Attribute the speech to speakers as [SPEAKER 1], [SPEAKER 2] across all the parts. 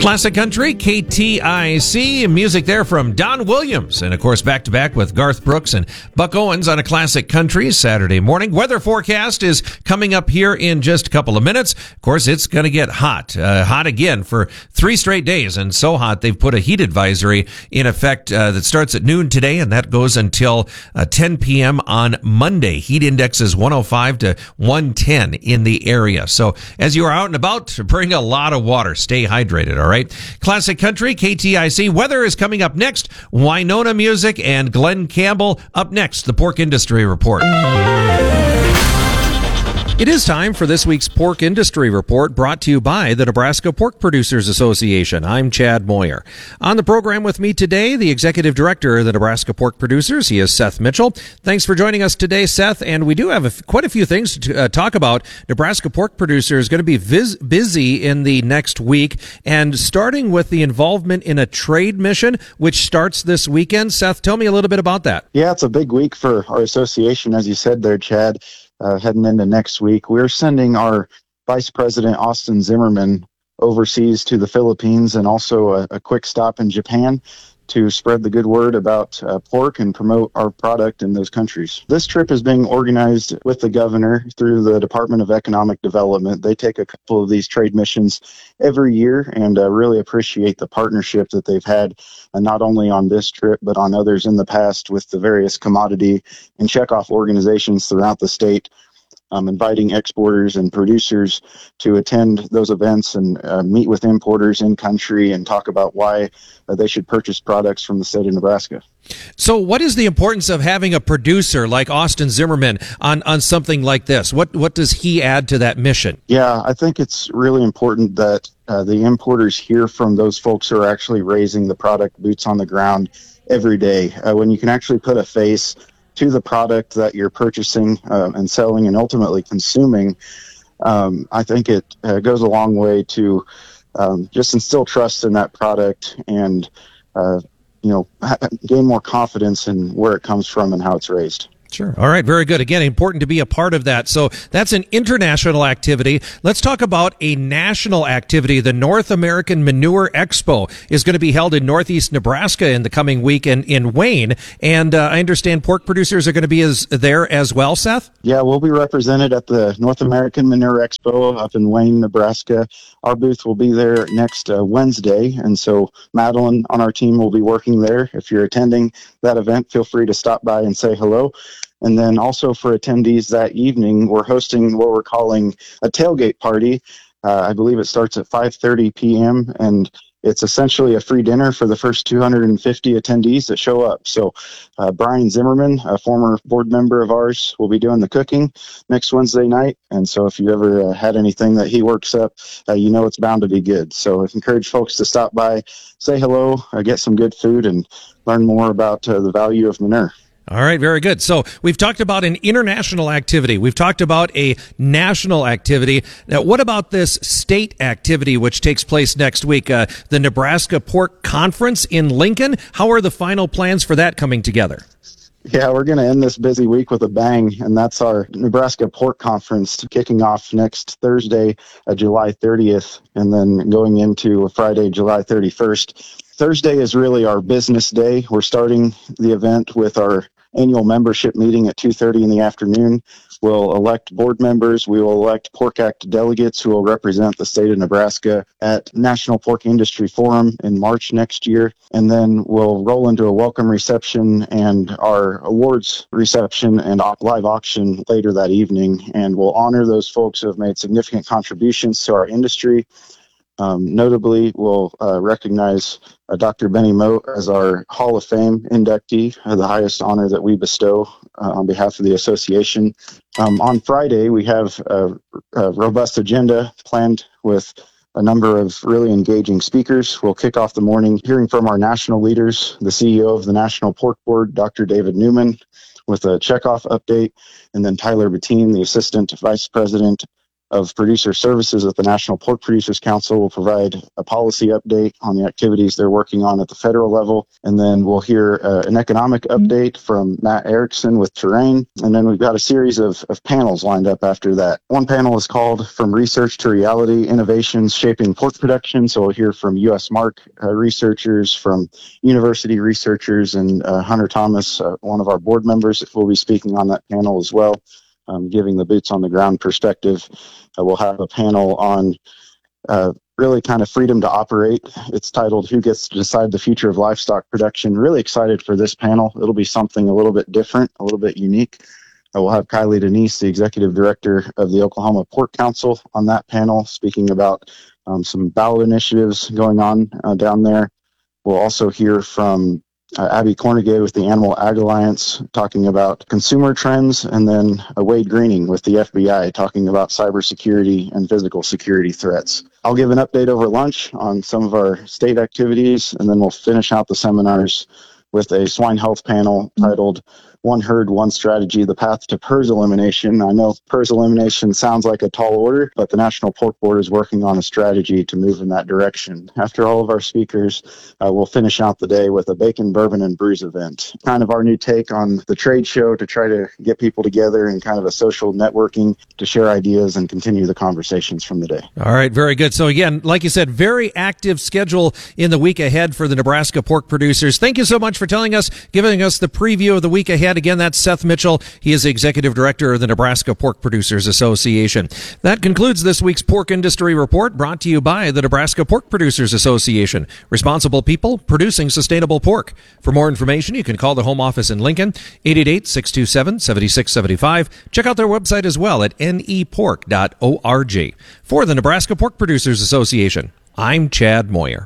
[SPEAKER 1] Classic Country, KTIC, music there from Don Williams. And of course, back to back with Garth Brooks and Buck Owens on a Classic Country Saturday morning. Weather forecast is coming up here in just a couple of minutes. Of course, it's going to get hot again for 3 straight days. And so hot, they've put a heat advisory in effect that starts at noon today, and that goes until 10 p.m. on Monday. Heat index is 105 to 110 in the area. So as you are out and about, bring a lot of water. Stay hydrated, all right? Classic Country, KTIC. Weather is coming up next. Winona Music and Glenn Campbell up next. The Pork Industry Report. It is time for this week's Pork Industry Report, brought to you by the Nebraska Pork Producers Association. I'm Chad Moyer. On the program with me today, the Executive Director of the Nebraska Pork Producers. He is Seth Mitchell. Thanks for joining us today, Seth. And we do have quite a few things to talk about. Nebraska Pork Producers is going to be busy in the next week, and starting with the involvement in a trade mission, which starts this weekend. Seth, tell me a little bit about that.
[SPEAKER 2] Yeah, it's a big week for our association, as you said there, Chad. Heading into next week, we're sending our Vice President, Austin Zimmerman, overseas to the Philippines and also a quick stop in Japan to spread the good word about pork and promote our product in those countries. This trip is being organized with the governor through the Department of Economic Development. They take a couple of these trade missions every year, and really appreciate the partnership that they've had, not only on this trip, but on others in the past with the various commodity and checkoff organizations throughout the state. Inviting exporters and producers to attend those events and meet with importers in country and talk about why they should purchase products from the state of Nebraska.
[SPEAKER 1] So what is the importance of having a producer like Austin Zimmerman on something like this? What does he add to that mission?
[SPEAKER 2] Yeah, I think it's really important that the importers hear from those folks who are actually raising the product, boots on the ground every day. When you can actually put a face to the product that you're purchasing and selling and ultimately consuming, I think it goes a long way to just instill trust in that product and, gain more confidence in where it comes from and how it's raised.
[SPEAKER 1] Sure. All right. Very good. Again, important to be a part of that. So that's an international activity. Let's talk about a national activity. The North American Manure Expo is going to be held in Northeast Nebraska in the coming week in Wayne. And I understand pork producers are going to be there as well, Seth?
[SPEAKER 2] Yeah, we'll be represented at the North American Manure Expo up in Wayne, Nebraska. Our booth will be there next Wednesday. And so Madeline on our team will be working there. If you're attending that event, feel free to stop by and say hello. And then also for attendees that evening, we're hosting what we're calling a tailgate party. I believe it starts at 5:30 p.m. and it's essentially a free dinner for the first 250 attendees that show up. So Brian Zimmerman, a former board member of ours, will be doing the cooking next Wednesday night. And so if you ever had anything that he works up, it's bound to be good. So I encourage folks to stop by, say hello, get some good food, and learn more about the value of manure.
[SPEAKER 1] All right, very good. So we've talked about an international activity. We've talked about a national activity. Now, what about this state activity, which takes place next week, the Nebraska Pork Conference in Lincoln? How are the final plans for that coming together?
[SPEAKER 2] Yeah, we're going to end this busy week with a bang, and that's our Nebraska Pork Conference kicking off next Thursday, July 30th, and then going into Friday, July 31st. Thursday is really our business day. We're starting the event with our annual membership meeting at 2:30 in the afternoon. We'll elect board members. We will elect Pork Act delegates who will represent the state of Nebraska at National Pork Industry Forum in March next year. And then we'll roll into a welcome reception and our awards reception and live auction later that evening. And we'll honor those folks who have made significant contributions to our industry. Notably, we'll recognize Dr. Benny Moe as our Hall of Fame inductee, the highest honor that we bestow on behalf of the association. On Friday, we have a robust agenda planned with a number of really engaging speakers. We'll kick off the morning hearing from our national leaders, the CEO of the National Pork Board, Dr. David Newman, with a checkoff update, and then Tyler Bettine, the Assistant Vice President of Producer Services at the National Pork Producers Council will provide a policy update on the activities they're working on at the federal level. And then we'll hear an economic update from Matt Erickson with Terrain. And then we've got a series of panels lined up after that. One panel is called From Research to Reality, Innovations Shaping Pork Production. So we'll hear from U.S. Mark researchers, from university researchers, and Hunter Thomas, one of our board members, will be speaking on that panel as well, giving the boots on the ground perspective. We'll have a panel on really kind of freedom to operate. It's titled Who Gets to Decide the Future of Livestock Production. Really excited for this panel. It'll be something a little bit different, a little bit unique. We'll have Kylie Denise, the executive director of the Oklahoma Pork Council, on that panel, speaking about some ballot initiatives going on down there. We'll also hear from Abby Cornegay with the Animal Ag Alliance, talking about consumer trends, and then Wade Greening with the FBI, talking about cybersecurity and physical security threats. I'll give an update over lunch on some of our state activities, and then we'll finish out the seminars with a swine health panel titled One Herd, One Strategy, The Path to PRRS Elimination. I know PRRS elimination sounds like a tall order, but the National Pork Board is working on a strategy to move in that direction. After all of our speakers, we'll finish out the day with a bacon, bourbon, and brews event. Kind of our new take on the trade show to try to get people together in kind of a social networking to share ideas and continue the conversations from the day.
[SPEAKER 1] All right, very good. So again, like you said, very active schedule in the week ahead for the Nebraska pork producers. Thank you so much for giving us the preview of the week ahead. Again, that's Seth Mitchell. He is the executive director of the Nebraska Pork Producers Association. That concludes this week's Pork Industry Report, brought to you by the Nebraska Pork Producers Association. Responsible people producing sustainable pork. For more information, you can call the home office in Lincoln, 888-627-7675. Check out their website as well at nepork.org. For the Nebraska Pork Producers Association, I'm Chad Moyer.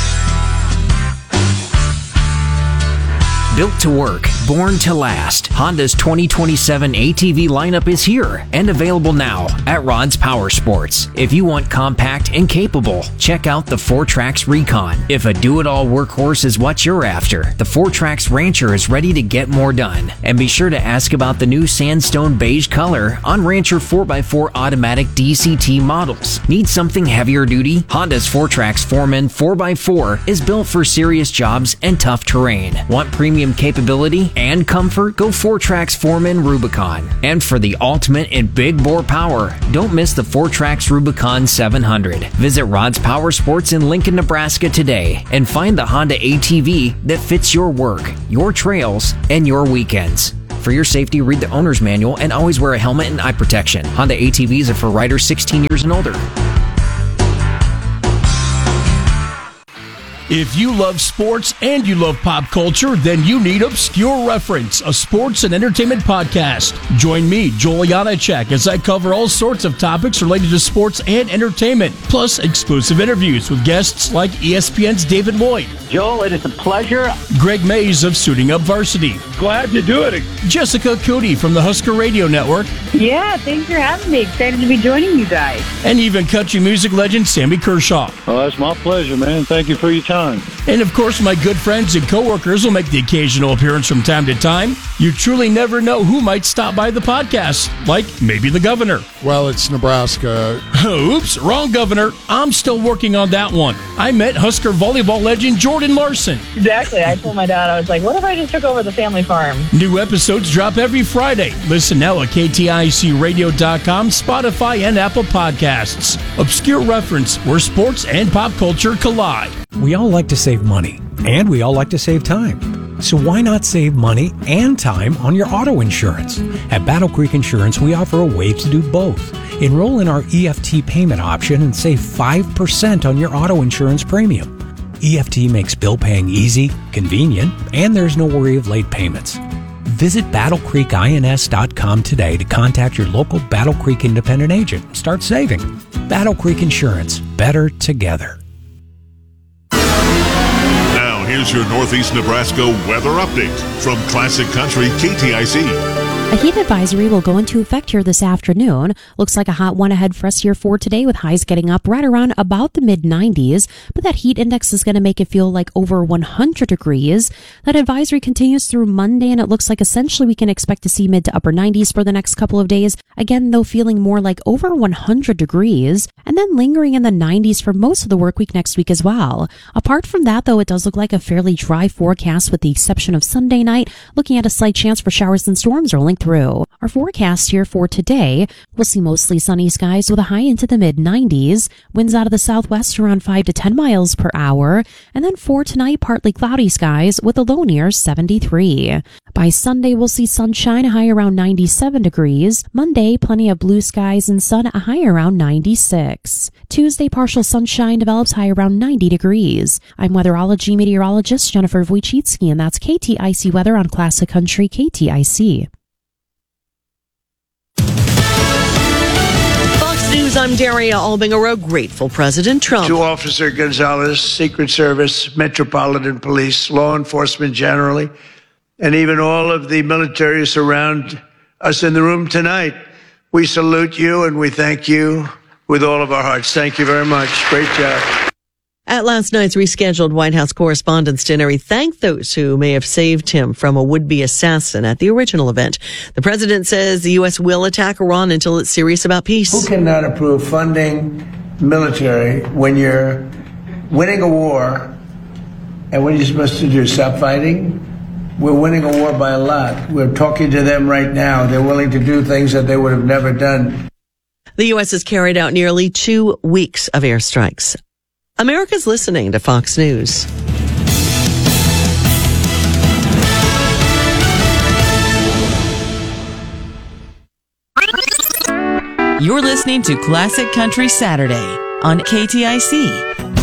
[SPEAKER 3] Built to work, born to last, Honda's 2027 ATV lineup is here and available now at Rod's Power Sports. If you want compact and capable, check out the 4Trax Recon. If a do-it-all workhorse is what you're after, the 4Trax Rancher is ready to get more done. And be sure to ask about the new sandstone beige color on Rancher 4x4 automatic DCT models. Need something heavier duty? Honda's 4Trax Foreman 4x4 is built for serious jobs and tough terrain. Want premium capability and comfort? Go 4Trax Foreman Rubicon. And for the ultimate in big bore power, don't miss the 4Trax Rubicon 700. Visit Rod's Power Sports in Lincoln, Nebraska today and find the Honda ATV that fits your work, your trails, and your weekends. For your safety, read the owner's manual and always wear a helmet and eye protection. Honda ATVs are for riders 16 years and older.
[SPEAKER 4] If you love sports and you love pop culture, then you need Obscure Reference, a sports and entertainment podcast. Join me, Joel Janacek, as I cover all sorts of topics related to sports and entertainment, plus exclusive interviews with guests like ESPN's David Lloyd.
[SPEAKER 5] Joel, it is a pleasure.
[SPEAKER 4] Greg Mays of Suiting Up Varsity.
[SPEAKER 6] Glad to do it.
[SPEAKER 4] Jessica Cootie from the Husker Radio Network.
[SPEAKER 7] Yeah, thanks for having me. Excited to be joining you guys.
[SPEAKER 4] And even country music legend Sammy Kershaw.
[SPEAKER 6] Well, that's my pleasure, man. Thank you for your time.
[SPEAKER 4] And of course, my good friends and coworkers will make the occasional appearance from time to time. You truly never know who might stop by the podcast, like maybe the governor.
[SPEAKER 8] Well, it's Nebraska.
[SPEAKER 4] Oops, wrong governor. I'm still working on that one. I met Husker volleyball legend Jordan Larson.
[SPEAKER 7] Exactly. I told my dad, I was like, what if I just took over the family farm?
[SPEAKER 4] New episodes drop every Friday. Listen now at KTICradio.com, Spotify, and Apple Podcasts. Obscure Reference, where sports and pop culture collide.
[SPEAKER 9] We all like to save money, and we all like to save time. So why not save money and time on your auto insurance? At Battle Creek Insurance, we offer a way to do both. Enroll in our EFT payment option and save 5% on your auto insurance premium. EFT makes bill paying easy, convenient, and there's no worry of late payments. Visit BattleCreekINS.com today to contact your local Battle Creek independent agent. Start saving. Battle Creek Insurance. Better together.
[SPEAKER 10] Now, here's your Northeast Nebraska weather update from Classic Country KTIC. A heat advisory will go into effect here this afternoon. Looks like a hot one ahead for us here for today, with highs getting up right around about the mid-90s. But that heat index is going to make it feel like over 100 degrees. That advisory continues through Monday, and it looks like essentially we can expect to see mid to upper 90s for the next couple of days. Again, though, feeling more like over 100 degrees, and then lingering in the 90s for most of the work week next week as well. Apart from that, though, it does look like a fairly dry forecast with the exception of Sunday night, looking at a slight chance for showers and storms rolling through. Our forecast here for today, we'll see mostly sunny skies with a high into the mid-90s, winds out of the southwest around 5 to 10 miles per hour, and then for tonight, partly cloudy skies with a low near 73. By Sunday, we'll see sunshine, a high around 97 degrees. Monday, plenty of blue skies and sun, a high around 96. Tuesday, partial sunshine develops, high around 90 degrees. I'm weatherology meteorologist Jennifer Wojcicki, and that's KTIC weather on Classic Country KTIC.
[SPEAKER 11] News, I'm Daria Albinger. Grateful President Trump.
[SPEAKER 12] To Officer Gonzalez, Secret Service, Metropolitan Police, law enforcement generally, and even all of the military surround us in the room tonight. We salute you and we thank you with all of our hearts. Thank you very much. Great job.
[SPEAKER 11] At last night's rescheduled White House Correspondents' Dinner, he thanked those who may have saved him from a would-be assassin at the original event. The president says the U.S. will attack Iran until it's serious about peace.
[SPEAKER 12] Who cannot approve funding military when you're winning a war? And what are you supposed to do, stop fighting? We're winning a war by a lot. We're talking to them right now. They're willing to do things that they would have never done.
[SPEAKER 11] The U.S. has carried out nearly 2 weeks of airstrikes. America's listening to Fox News.
[SPEAKER 13] You're listening to Classic Country Saturday on KTIC.